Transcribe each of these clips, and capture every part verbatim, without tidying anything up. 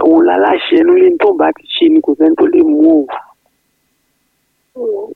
òun láláṣẹ nílé tó bá ti ṣe ni kò sẹ́ni tó lè mú o.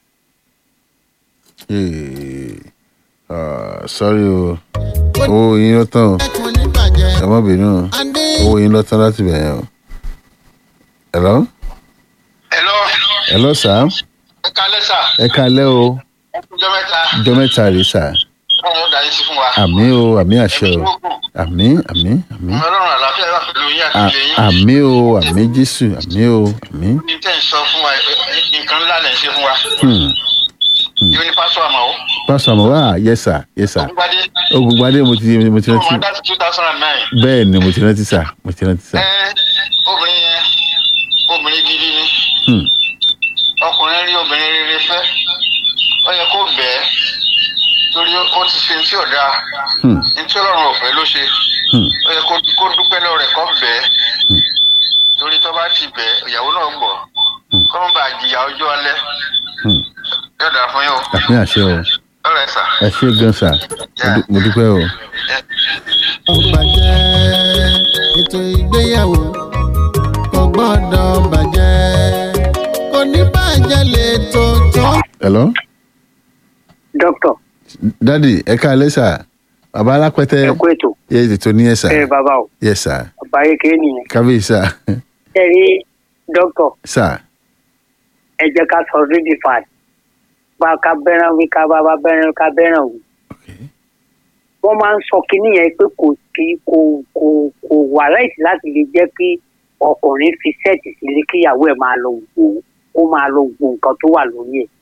Eh, ah, sorry o owó yín ló tán o ẹ má bínú owó yín ló tán láti bẹ̀yẹn o. hello. hello. hello sir. ẹ kalẹ́ sà. ẹ kalẹ́ o. ọjọ́ mẹ́ta. ọjọ́ mẹ́ta rí sà. ọlọ́run dá yín sí fún wa. àmì o àmì àṣẹ o àmì àmì àmì. ọlọ́run àlàáfíà wà pẹ̀lú yín àti ilé yín. àmì o àmì jésù àmì o àmì. ní tẹ́ ń sọ fún wa nǹkan ńlá lẹ̀ ń ṣe fún wa. yóò ní pásọ àmọ́ o. pásọ àmọ́ wá yes sir yes sir. Ògúngbadé. Ògúngbadé mo ti mo ti rántí. ọmọ dáàtì two thousand and nine. bẹ́ẹ̀ ni mo ti rántí sà mo ti rántí sà. ẹ obìnrin yẹn obìnrin gidi ni. Hmm. ọkùnrin rí obìnrin rere fẹ́ ó yẹ kó bẹ́ẹ̀ torí ó ti ṣe tí ò dáa ní tí ọlọ́run ọ̀fẹ́ ló ṣe ó yẹ kó dúpẹ́ lọ́wọ́ rẹ̀ kó bẹ́ẹ̀ torí tó bá ti bẹ́ẹ̀ ìyàwó náà gbọ́ kó má bàa jìyà ọjọ́ alẹ́ yóò dáa fún yín o. àmì àṣẹ o ọ̀rẹ́ sà. ẹ ṣé gan sà mo dúpẹ́ o. ó bàjẹ́ ètò ìgbéyàwó kò gbọ́dọ̀ bàjẹ́ kò ní bàjẹ́ lè tó tó. hello. dókítà. dadi ẹ káalẹ́ sà bàbá alápẹ̀tẹ̀. ẹ kú ètò. yẹ ètò ní ẹ sà. ẹ bàbá o. yẹ sà. bàbá yìí kéé nìyẹn. kábíyì sà. ẹ rí dókítà. sà. ẹ jẹ́ ká sọ rídì fàd bá ká bẹ́ràn wí ká bá bá bẹ́ràn ká bẹ́ràn wí. wọ́n máa ń sọ kínní yẹn pé kò kí kò kò kò wà láìsí láti lè jẹ́ kí ọkùnrin fi sẹ́ẹ̀tì sílé kíyàwó ẹ̀ máa lọ wò ó kó máa lọ wo nǹkan tó wà lórí ẹ̀.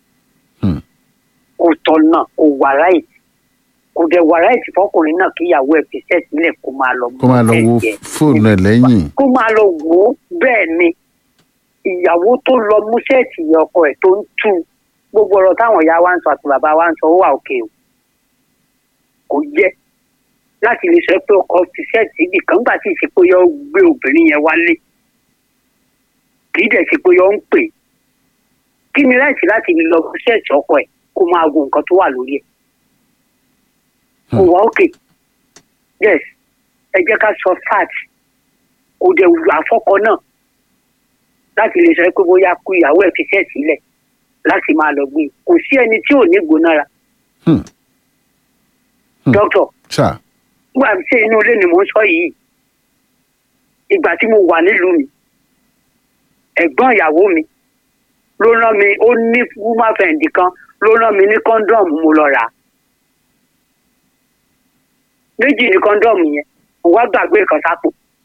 kò tọ̀nà kò wà láìsí kò dẹ̀ wà láìsí fọkùnrin náà kíyàwó ẹ̀ fi sẹ́ẹ̀tì sílẹ̀ kó máa lọ kó máa lọ wo fóònù ẹ̀ lẹ́yìn. kó máa lọ wò ó bẹ́ẹ̀ ni ìyàwó tó lọ mú sẹ́ẹ̀tì ọkọ ẹ̀ tó ń tú gbogbo ọ̀rọ̀ táwọn ìyá wa ń sọ àti bàbá wa ń sọ ó wà òkè o kò jẹ́ láti lè sọ pé ọkọ fi sẹ́ẹ̀tì ibì kan gbà tí ì ṣe pé yọ gbé obìnrin yẹn wálé kì í dẹ̀ ṣe pé yọ ń pè kí ni láìsí láti lè lọ mú sẹ́ẹ̀tì ọkọ ẹ̀ kó máa wo nǹkan tó wà lórí ẹ̀ kò wá òkè yes ẹ jẹ́ ká sọ fat kò dẹ̀ wù àfọ́kọ náà láti lè sọ pé bóyá kú ìyàwó ẹ̀ fi sẹ́ẹ̀ sílẹ̀ láti máa lọ gbé kò sí ẹni tí ò ní gbónára. dókítà nígbà tí inú ilé ni mò ń sọ yìí ìgbà tí mo wà nílùú mi ẹ̀gbọ́n ìyàwó mi ló rán mi ó ní woman friend kan ló rán mi ní kọ́ńdọ̀mù mo lọ rà á méjì ní kọ́ńdọ̀mù yẹn mo wá gbàgbé kan sápò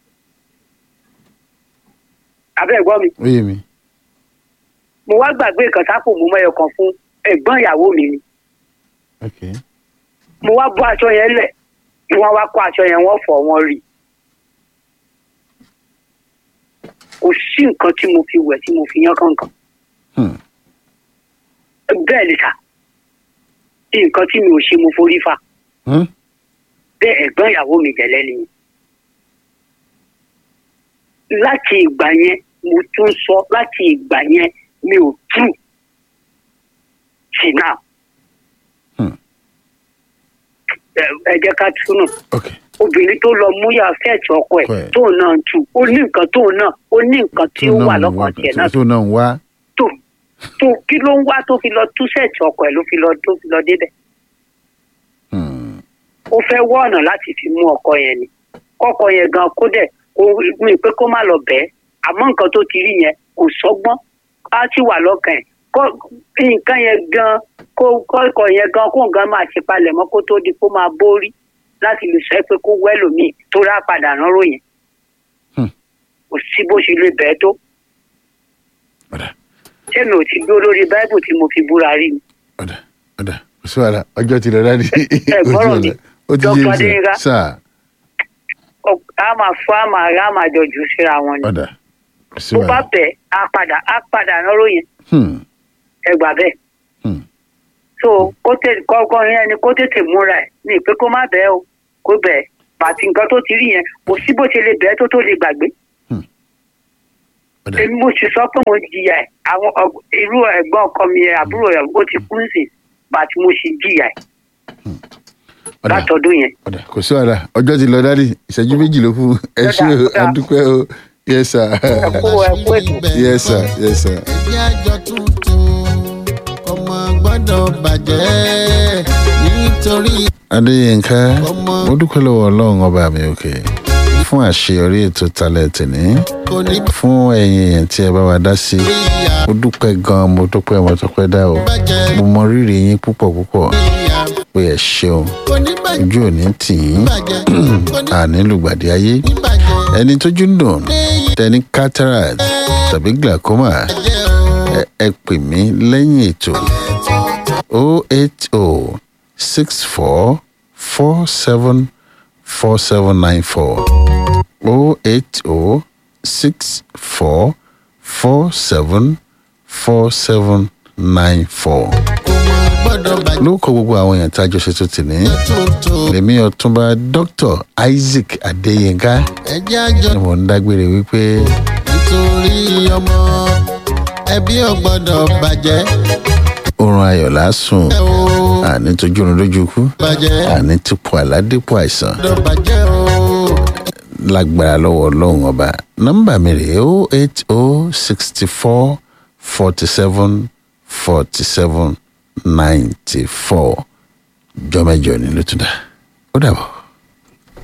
abẹ́ ẹ̀gbọ́n mi. ó yé mi. mo wá gbàgbé kan sápò mo mọ ẹyọ kan fún ẹ̀gbọ́n ìyàwó mi ni. okay. mo wá bọ́ aṣọ yẹn lẹ̀ kí wọ́n wá kó aṣọ yẹn wọ́n fọ̀ wọ́n rí. kò sí nǹkan tí mo fi wẹ̀ tí mo fi yán kankan. bẹ́ẹ̀ ni sà nǹkan tí mi ò ṣe mo forí fa. bẹ́ẹ̀ ẹ̀gbọ́n ìyàwó mi tẹ̀lé ni. láti ìgbà yẹn mo tún sọ láti ìgbà yẹn mi ò tú sí náà. ẹ jẹ́ ká túnú. obìnrin tó lọ mú yà fẹ́ẹ̀tì ọkọ ẹ̀ tóun náà ń tu ó ní nǹkan tóun náà ó ní nǹkan tí ó wà lọ́kàn tiẹ̀ náà. tó náà ń wá. tó tó kí ló ń wá tó fi lọ tú sẹ́ẹ̀tì ọkọ ẹ̀ ló fi lọ tó fi lọ débẹ̀. ó fẹ́ wọ́ ọ̀nà láti fi mú ọkọ yẹn ni kọ́kọ́ yẹn gan kó dẹ̀ kó mi pé kó má lọ bẹ́ẹ̀ àmọ́ nǹkan tó ti rí yẹn kò sọ́gbọ́n á sì wà lọ́kàn ẹ̀ nǹkan yẹn gan kó kọ́kọ́ yẹn gan kó nǹkan máa ṣe palẹ̀ mọ́ kó tó di kó máa bórí láti lè sọ pé kó wẹ́lò míì tó rà padà ránró yẹn kò sí bó ṣe lè bẹ́ẹ̀ tó ṣé mi ò ti dúró lórí báíbù tí mo fi búra rí ni. ọ̀dà ọ̀dà kò sí wàhálà ọjọ́ ti lọ dáadé ẹ gbọ́dọ̀ mi dọ́kítà adéyínká sáà a máa fọ́ a máa rà a máa jọjú síra wọn ni. ọ̀dà kò sí bó wàhálà. bá bẹ̀ á padà á padà ránró yẹn ẹ gbà bẹ́ẹ̀. so kó tètè kọ́kọ́ yẹn ni kó tètè múra ẹ̀ ní ìpé kó má bẹ́ẹ̀ o kó bẹ́ẹ̀ bàtí nǹkan tó ti rí yẹn kò sí bó ṣe lè bẹ́ẹ̀ tó tó lè gbàgbé. èmi mo sì sọ pé mo jìyà ẹ̀ àwọn irú ẹ̀gbọ́n ọkọ mi ẹ̀ àbúrò ẹ̀ ó ti kú sí bàtí mo sì jìyà ẹ̀. Ọ̀dà. látọdún yẹn. ọ̀dà kò sí wàhálà ọjọ́ ti lọ dádì ìṣẹ́jú méjì ló kù ẹ ṣé o Ọ̀dà, ọ̀dà. adúpẹ́ o yes sir ẹ kú ẹ kú ètò. yes sir yes sir. ẹgbẹ́ àjọ tuntun ọmọ gbọ́dọ̀ bàjẹ́ nítorí adéyínká mo dúpẹ́ lọ́wọ́ ọlọ́run ọba mi òkè fún àṣeyọrí ètò talẹ̀ tìní kò ní fún ẹ̀yin èèyàn tí ẹ bá wa dá sí bíyà mo dúpẹ́ gan-an mo dúpẹ́ mo dúpẹ́ dá o bàjẹ́ mo mọ rírì yín púpọ̀ púpọ̀ bíyà pé ẹ ṣeun kò ní bàjẹ́ ojú ò ní tì yín bàjẹ́ kò ní àní lùgbàdì ayé bàjẹ́ ẹni tójú ń dùn tẹni cataract tàbí glaucoma bàjẹ́ o. ẹ ẹ pè mí lẹ́yìn ètò o eight o six four four seven four seven nine four o eight o six four four seven four seven nine four. kò mọ gbọ́dọ̀ bàjẹ́ lóko gbogbo àwọn èèyàn tá a jọ ṣe tó tì ní tuntun lèmi ọ̀túnba dr isaac adéyínká ẹgbẹ́ àjọ ni mò ń dágbére wípé nítorí ọmọ ẹbí ò gbọ́dọ̀ bàjẹ́ oorun ayọ̀ lásùn ẹ o àní tójú oorun lójú kú bàjẹ́ àní tipò àládépò àìsàn gbọ́dọ̀ bàjẹ́ o. lágbára lọ́wọ́ ọlọ́run ọba nọ́mbà mi rèé o eight o sixty four forty seven forty seven ninety four jọ́mẹ́jọ ní ló tún dá ó dàbọ̀.